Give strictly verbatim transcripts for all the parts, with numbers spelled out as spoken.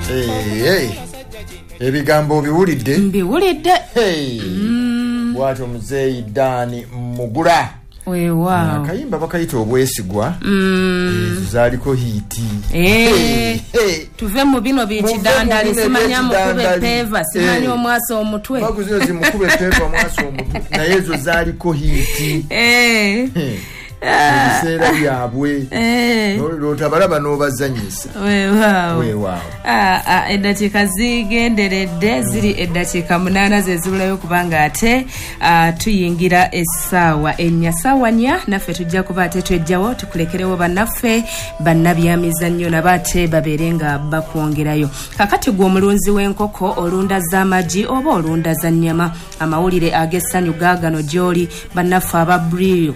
Hey, hey. Ebigambo biwulidde? Mbiwulidde. Hey. Mm. Bwato muzeyi Dani Mugula. Weewaawo. Akayimba bakayita obwesigwa. Mm. Ezo zaaliko hiiti. Eh. Hey. Hey. Tuve mu bino bikidandali simanya mukube peva simanya hey. Omwaso omutwe. Baguzino zimukube peva omwaso omutwe. Na ezo zaaliko hiiti. Eh. Hey. Ebiseera byabwe lotabalaba n'obazanyisa weewaawo weewaawo eddakiika zigenderedde ziri eddakiika munaana ze zibulayo kubanga ate tuyingira essaawa ennya ssaawa nnya naffe tujja kuba ate twejjawo tukulekerewo bannaffe bannabyamizannyo nabo ate babeere nga bakwongerayo kakati gwe omulunzi w'enkoko olunda z'amagi oba olunda za nnyama amawulire ag'essanyu gaagano gy'oli bannaffe aba Brio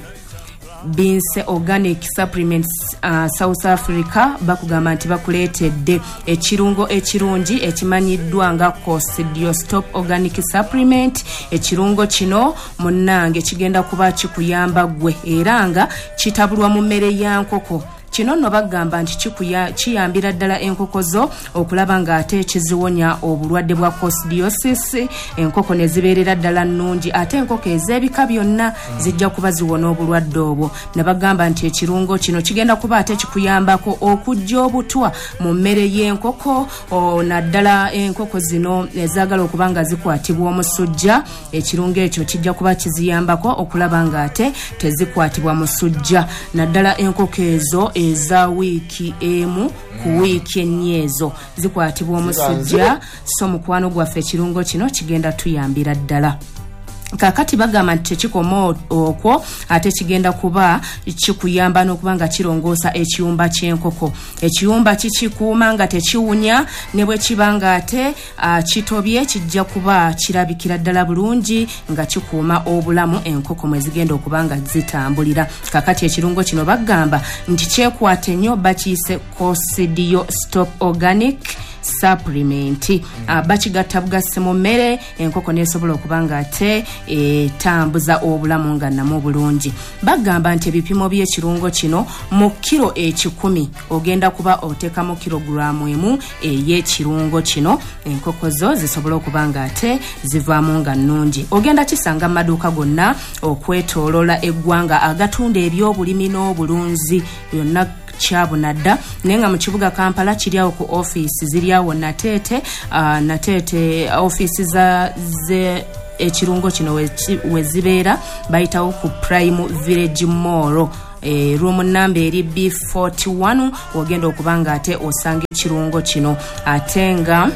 Binse Organic Supplements uh, South Africa bakugamba nti bakuleetedde ekirungo ekirungi ekimanyiddwa nga Coccidiostop Organic Supplement. Ekirungo kino munnange kigenda kuba kikuyamba gwe era nga kitabulwa mu mmere ya nkoko. Kino no bagamba nti kikuya kiyambira ddala enkoko zo okulaba nga ate kiziwonya obulwadde bwa coccidiosis enkoko ne zibeerera ddala nnungi ate enkoko ez'ebika byonna zijja kuba ziwona obulwadde obwo ne bagamba nti ekirungo kino kigenda kuba ate kikuyambako okujja obutwa mu mmere y'enkoko naddala enkoko zino ezaagala okuba nga zikwatibwa omusujja ekirungo ekyo kijja kuba kiziyambako okulaba nga ate tezikwatibwa musujja naddala enkoko ezo eza wiki emu ku wiki enyezo zikwatibwa omusujja so mukwano gwaffe ekirungo kino kigenda tuyambira ddala. Kakati bagamba nti kikoma okwo ate kigenda kuba kikuyamba n'okuba nga kirongoosa ekiyumba ky'enkoko. Ekiyumba kikikuuma nga tekiwunya ne bwe kibanga ate kitobye kijja kuba kirabikira ddala bulungi nga kikuuma obulamu enkoko mwe zigenda okuba nga zitambulira. Kakati ekirungo kino bagamba nti kyekwate nnyo bakiyise Coccidiostop Organic Supplement. Mm. Uh, bakigatta bugase mu mmere enkoko nesobola okuba nga ate etambuza obulamu nga namu bulungi. Bagamba nti ebipimo by'ekirungo kino mu kiro ekikumi ogenda kuba oteeka mu kilogulamu emu ey'ekirungo kino enkoko zo zisobola okuba nga ate zivaamu nga nnungi. Ogenda kisanga mu maduuka gonna okwetooloola eggwanga agatunda eby'obulimi n'obulunzi yonna kyabunadda nenga mu kibuga Kampala kiriawo ku office ziriawo Natete uh, Natete office za ze ekirungo kino we zibeera bayitawo ku Prime Village Mall e room number eri B forty-one ogenda okubanga ate osanga ekirungo kino atenga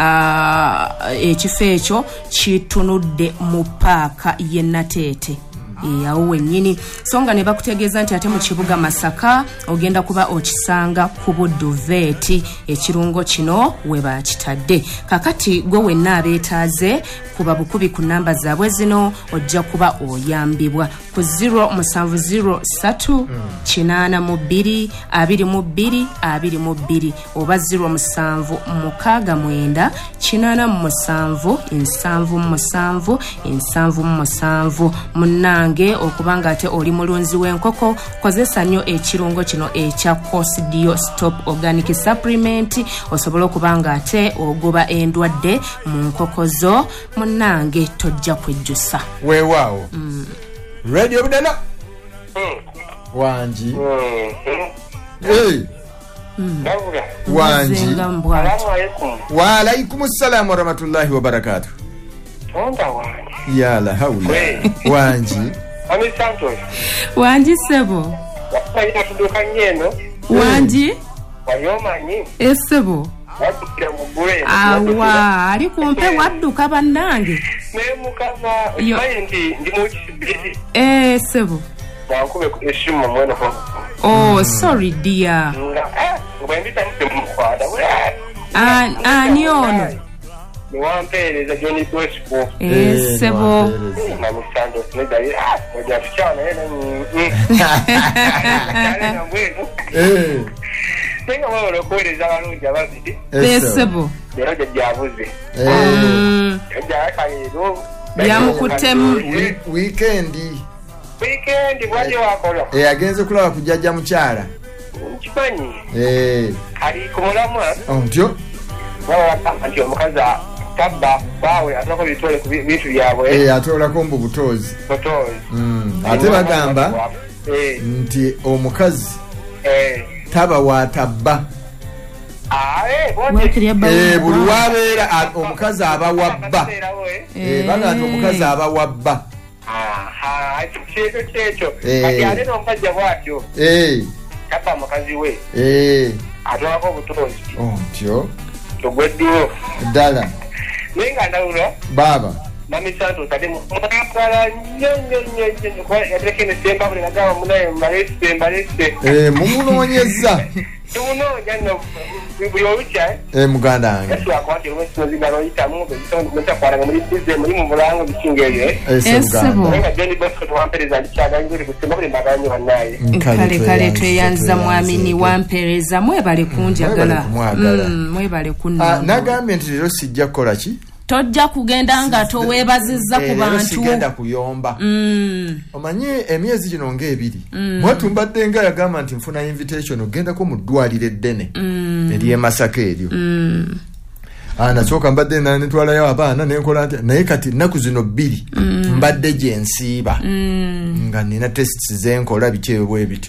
uh, ekifo ekyo kitunudde mu paaka ye Natete yawo wennyini songa ne bakutegeeza nti ate mu kibuga Masaka ogenda kuba okisanga ku Buduveti ekirungo kino we bakitadde. Kakati gwe wenna abeetaaze kuba bukubi ku namba zaabwe zino ojja kuba oyambibwa ku zero musanvu zero satu kinaana mu bbiri abiri mu bbiri abiri mu bbiri oba zero musanvu mukaaga mwenda kinaana mu musanvu nsanvu mu musanvu nsanvu mu musanvu munnange okubanga ate oli mulunzi w'enkoko kozesa nnyo ekirungo kino ekya Coccidiostop Organic Supplement osobola okubanga ate ogoba endwadde mu nkoko zo munnange tojja kwejjusa weewaawo. mm. Radio Budala mm. wanji mm. hey. mm. wanji wa alaikum salam wa rahmatullahi wa barakatuh. Onda wanji yala haula wanji Ami Santos wanji sebo wakaya tuduka nyeno wanji wayomanyi esebo wadukira mugule awa ali kumpe wadduka bannange memukama ndi ndi mu kisibiri eh sebo wakube eshimu mweno ho oh mm. sorry dear eh ngwendita mkwada ah ah nyono niwampereza Johnny Bosco eh sebo na Santos nedali ah oja fichana ene eh tenga wao kohereza abantu abazidi sebo lero jyavuze eh jyakalero byamukutemu weekend weekend bwaje wakola eh agenze kulaba kujjaja mukyala kimanyi eh ali kumulamwa ontyo wala anti omukaza tabba bawe atako bitole ku bitu byabwe eh atola kombo butozi butozi mm ate bagamba eh nti omukazi eh taba watabba ah eh bonje eh bulwabera omukazi aba wabba eh banga nti omukazi aba wabba aha ekyo ekyo kati ate n'omusajja bwatyo eh tabba mukazi we eh atola ko butozi oh ntyo togweddiwo dala nenga ndawulo baba mami santo tadi mukala nyonyo nyonyo kwa yadrekene semba buli nagawa munaye malese malese eh mumunonyeza tuno janno bibuyo ucha eh muganda wange yesu akwati rumesi nzibalo itamu besondo meta kwaranga muri bize muri mu bulango bikingeye eh sebo nenga jeni bosko twampereza ndichaga ngiri kusemba buli maganyo banaye kale kale tweyanza mwamini wampereza mwebale kunjagala mm mwebale kunno ah nagambe nti lero sijja kola ki tojja kugenda nga toweebazizza ku bantu sigenda kuyomba mm omanye emyezi gino ng'ebiri mwatu mbadde nga yagamba nti nfuna invitation ogenda ko mu ddwaliro eddene eri e Masaka eryo mm ana soka mbadde na netwala yawo abaana nenkola nti naye kati nnaku zino bbiri mbadde gye nsiiba nga nina tests zenkola bikyebwe bityo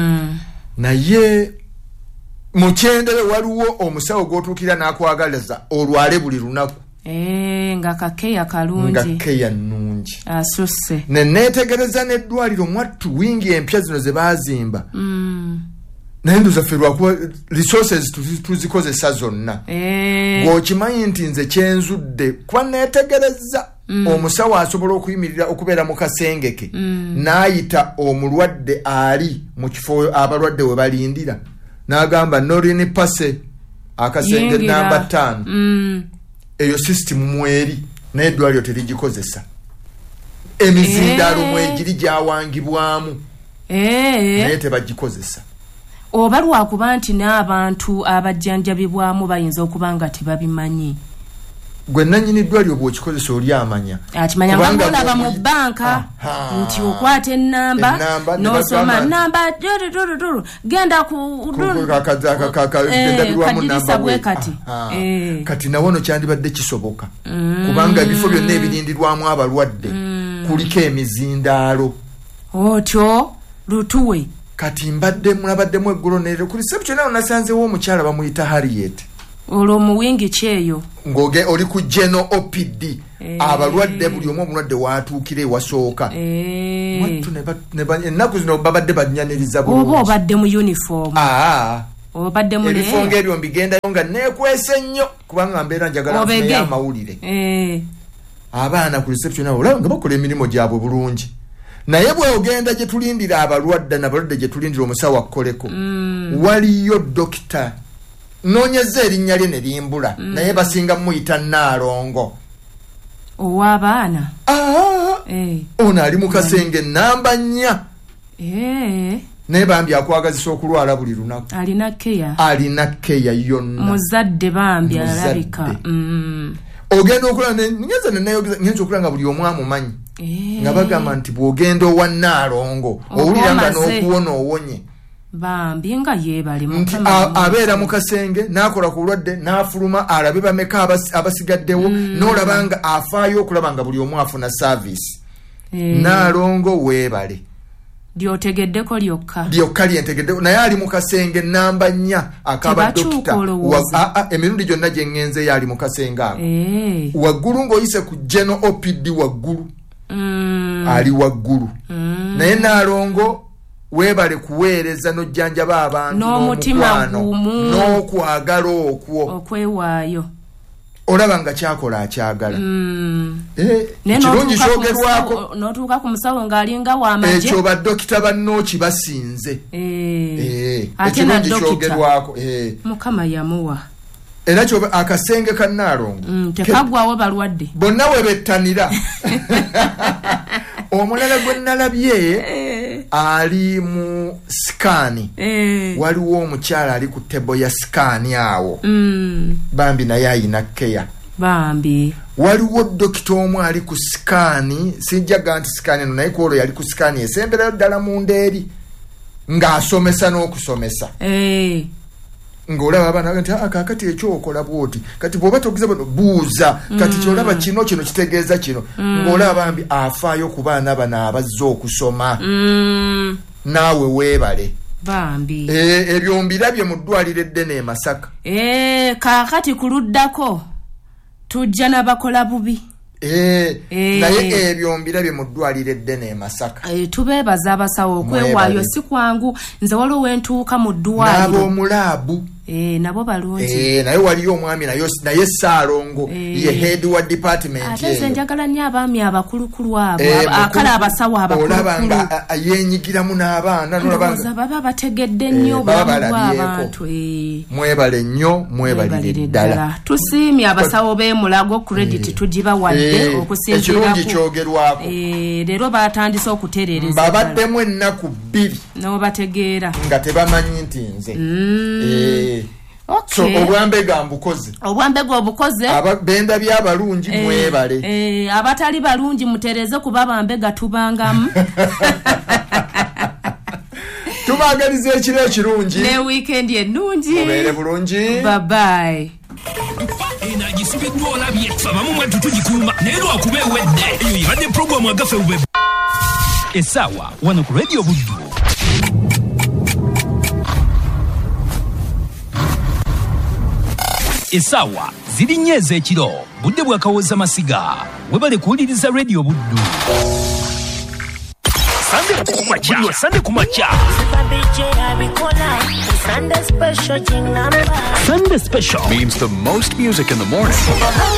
naye mukyendere waliwo omusawo gw'otuukira n'akwagaliza olwale buli lunaku eh nga kakeya kalungi nga keya nnungi asuse ne netegereza n'eddwaliro mwattu wingi empya zino ze baazimba mm naye nduzafe lwakuba resources tuzikozesa zonna eh ng'okimanyi nti nze kyenzudde kuba netegereza omusawo asobola okuyimirira okubeera mu kasengeke n'ayita omulwadde ali mu kifo abalwadde we balindira n'agamba norini pase akasenge namba ttaano mm eyo system mweri n'eddwaliro terigikozesa emizindaalo mwegiri gyawangibwamu eh naye tebagikozesa oba lwakuba nti n'abantu abajjanjabibwamu bayinza okuba nga tebabimanyi gwe nannyini ddwaliro bw'okikozesa oli amanya akimanya nga mulaba mu bbanka nti okwata ennamba n'osoma namba genda ku kadirisa bwe kati kati nawono kyandibadde kisoboka kubanga ebifo byonna ebirindirwamu abalwadde kuliko emizindaalo otyo lutuwe kati mbadde mulabaddemu eggulo neero ku reception awo nasanzewo omukyala bamuyita Harriet olwo muwingi kyeyo ngoge oli ku General O P D abalwadde buli omu omulwadde watuukire wasooka wattu ne ennaku zino babadde bannyaniriza bulungi oba obadde mu uniform aa obadde mu ebifonga ebyo mbigendayo nga neekwese nnyo kubanga mbeera njagala nfunayo amawulire abaana ku reception awo olaba nga bakola emirimu gyabwe bulungi naye bwe ogenda gye tulindira abalwadde n'abalwadde gye tulindira omusawo akkoleko waliyo dokita nonyeza erinnya lye ne limbula naye basinga muyita Naalongo ow'abaana ono ali mu kasenge namba nnya naye bambi akwagazisa okulwala buli lunaku alina keya alina keya yonna muzadde bambi alabika ogenda okulaba ngenza nenayogeza okulanga buli omu amumanyi nga bagamba nti bw'ogenda owa Naalongo owulira nga n'okuwona owonye bambi nga yeebale abeera mu kasenge n'akola ku bulwadde n'afuluma alabe bameka abasigaddewo n'olaba nga afaayo okulaba nga buli omu afuna service Naalongo weebale lyotegeddeko lyokka lyokka lyentegeddeko naye ali mu kasenge namba nnya akaba dokita emirundi gyonna gye ŋŋenzeyo ali mu kasenge ako waggulu ng'oyise ku General O P D waggulu ali waggulu naye Naalongo weebale kuweereza n'ojjanjaba abantu n'omutima gumu n'okwagala okwo okwewaayo olaba nga kyakola akyagala ekirungi kyogerwako n'otuuka ku musawo ng'alinga w'amagye ekyo baddokita bannooki basinze ekirungi kyogerwako mukama yamuwa era kyo akasenge ka Naalongo tekagwawo balwadde bonna we bettanira omulala gwe nalabye ali mu sikaani waliwo omukyala ali ku tebo ya sikaani awo bambi naye ayina keya bambi waliwo dokita omu ali ku sikaani sijjaga nti sikaani eno naye kwolwo yali ku sikaani esemberayo ddala munda eri ng'asomesa n'okusomesa ngolaba abana nti akakati ekyokola bwoti kati bwoba togize bano buuza kati mm. kyolaba kino kino kitegeeza kino mm. ngolaba bambi afaayo ku baana bana abazze okusoma mm. naawe weebale bambi e, ebyo mbirabye mu ddwaliro eddene e Masaka e, kakati kuluddako tujja n'abakola bubi Eh, eh naye ebyo mbirabye mu ddwaliro eddene e Masaka eh tubebaza abasawo okwewaayo si kwangu nze waliwo wentuuka mu ddwaliro nabo mulaabu eh nabo balungi eh naye waliyo omwami nayo naye Saalongo eh, ye head wa department ye ate njagala nnyo abaami abakulukulu abo eh, akala abasawo abakulukulu olabanga yenyigira mu n'abaana nolabanga baba bategedde nnyo eh, abantu eh mwebale nnyo mwebalire ddala tusiimye abasawo be Mulago credit eh, tugiba wadde eh, okusinzira ku kyogerwako eh lero batandise okutereereza babaddemu ennaku bbiri no bategeera nga tebamanyi nti nze mm. eh Okay. So obwambega mbukoze obwambega obukoze ababenda byabalungi eh, mwebale eh abatali balungi mutereze kuba bambega tubangamu tubagalize ekiro ekirungi ne weekend ennungi obere bulungi bye bye ina jisibiddwa olabye abamu mwetu tugikuuma naye lwakubewedde eyo yibadde programu agafe ube Essaawa wano ku Radio Buddu. Essaawa ziri nnyo ez'ekiro budde bwakawooza masiga webale kuwuliriza Radio Buddu. Sunday kumacha, Sunday kumacha. Sunday special means the most music in the morning.